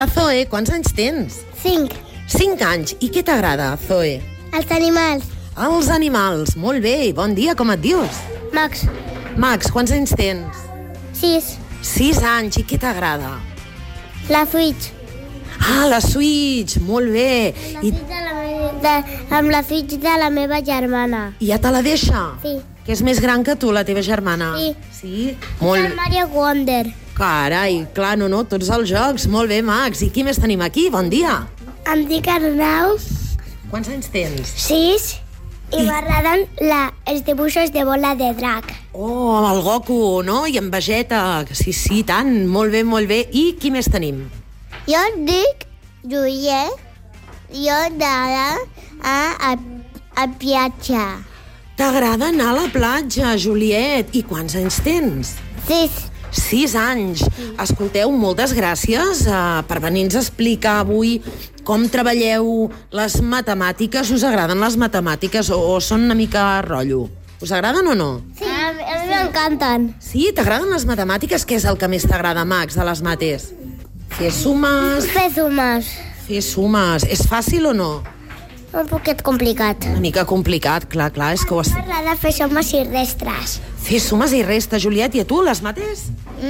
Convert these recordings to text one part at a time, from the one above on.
Zoe, quants anys tens? 5. 5 anys. I què t'agrada, Zoe? Els animals. Els animals. Molt bé. I bon dia, com et dius? Max. Max, quants anys tens? 6. 6 anys. I què t'agrada? La Switch. Ah, la Switch. Molt bé. Amb la Switch de la meva germana. I ja te la deixa? Sí. Que és més gran que tu, la teva germana? Sí. Sí? El Mario Wonder. Carai, clar, no, tots els jocs. Molt bé, Max. I qui més tenim aquí? Bon dia. Em dic Arnau. Quants anys tens? 6. I m'agraden els dibuixos de bola de drac. Oh, amb el Goku, no? I amb Vegeta. Sí, tant. Molt bé, molt bé. I qui més tenim? Jo em dic Juliet. Jo m'agrada a viatge. T'agrada anar a la platja, Juliet. I quants anys tens? 6. 6 anys. Escolteu, moltes gràcies per venir-nos a explicar avui com treballeu les matemàtiques. Us agraden les matemàtiques o són una mica rotllo? Us agraden o no? Sí, a mi m'encanten. Sí? T'agraden les matemàtiques? Què és el que més t'agrada, Max, de les mates? Fer sumes? Fer sumes. Fer sumes. És fàcil o no? Un poquet complicat. Una mica complicat, clar, és que ho has... M'agrada fer sumes i restes. Fer sumes i restes, Juliet. I a tu, les mates?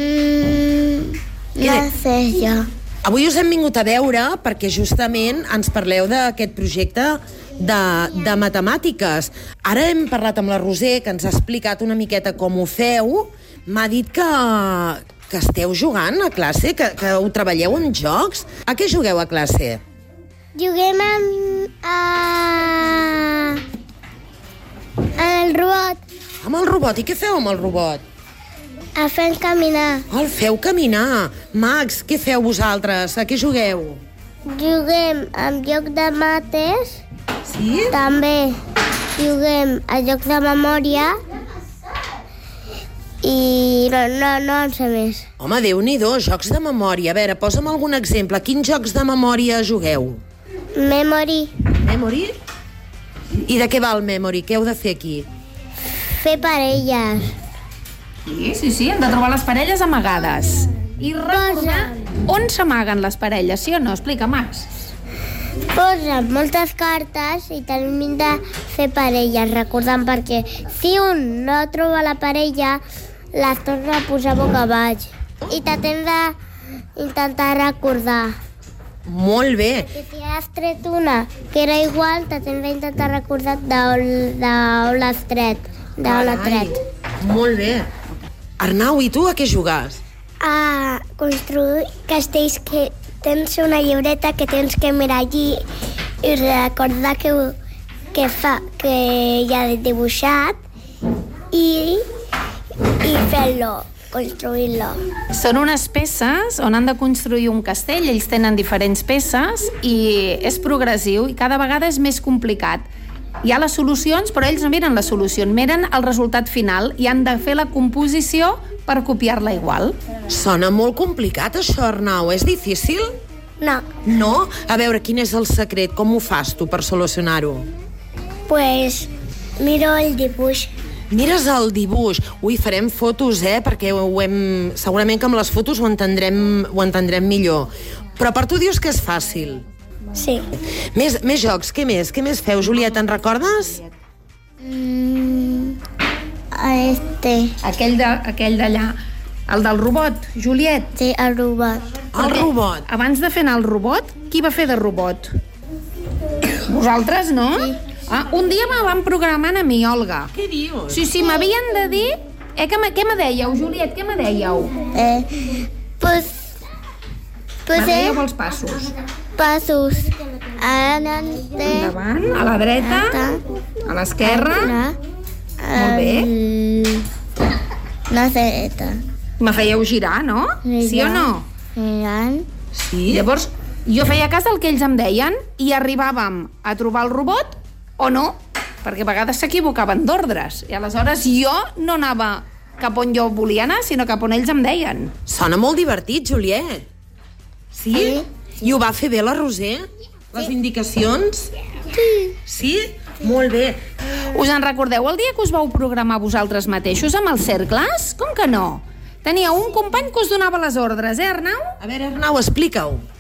No sé jo. Avui us hem vingut a veure perquè justament ens parleu d'aquest projecte de matemàtiques. Ara hem parlat amb la Roser, que ens ha explicat una miqueta com ho feu. M'ha dit que esteu jugant a classe, que ho treballeu en jocs. A què jugueu a classe? Juguem el robot. Amb el robot. I què feu amb el robot? A fer caminar. El feu caminar. Max, què feu vosaltres? A què jugueu? Juguem amb joc de mates. Sí? També juguem a joc de memòria. I no en sé més. Home, Déu-n'hi-do, jocs de memòria. A veure, posa'm algun exemple. Quins jocs de memòria jugueu? Memory. Memory? I de què va el Memory? Què heu de fer aquí? Fer parelles. Sí, hem de trobar les parelles amagades. I recordar on s'amaguen les parelles, sí o no? Explica, Max. Posa moltes cartes i tenim de fer parelles, recordant, perquè si un no troba la parella, les torna a posar boca baix. I t'hem d'intentar recordar. Molt bé. I si has tret una que era igual, t'hem d'intentar recordar d'on l'has tret. D'on l'has tret. Molt bé. Arnau, i tu a què jugues? A construir castells, que tens una llibreta que tens que mirar allí i recordar que ja he dibuixat i fer-lo, construir-lo. Són unes peces on han de construir un castell, ells tenen diferents peces i és progressiu i cada vegada és més complicat. Hi ha les solucions, però ells no miren la solució, miren el resultat final i han de fer la composició per copiar-la igual. Sona molt complicat, això, Arnau. És difícil? No. No? A veure, quin és el secret? Com ho fas tu per solucionar-ho? Pues miro el dibuix. Mires el dibuix. Ui, farem fotos, perquè segurament que amb les fotos ho entendrem millor. Però per tu dius que és fàcil. Sí. Més jocs, què més? Què més feu, Juliet, te'n recordes? Aquell d'allà, el del robot, Juliet. Sí, el robot. El robot. Abans de fer anar el robot, qui va fer de robot? Vosaltres, no? Sí. Un dia me van programar a mi, Olga. Què dius? Sí, m'havien de dir... Què me dèieu, Juliet? Què me dèieu? Pues Me dèieu els passos. Passos. Endavant, a la dreta, a l'esquerra. Molt bé. La dreta. Me fèieu girar, no? Sí o no? Girant. Sí? Llavors, jo feia cas del que ells em deien i arribàvem a trobar el robot o no, perquè a vegades s'equivocaven d'ordres i aleshores jo no anava cap on jo volia anar, sinó cap on ells em deien. Sona molt divertit, Juliet. Sí? I ho va fer bé la Roser? Les indicacions? Sí? Molt bé. Us en recordeu el dia que us vau programar vosaltres mateixos amb els cercles? Com que no? Tenia un company que us donava les ordres, Arnau? A veure, Arnau, explica-ho.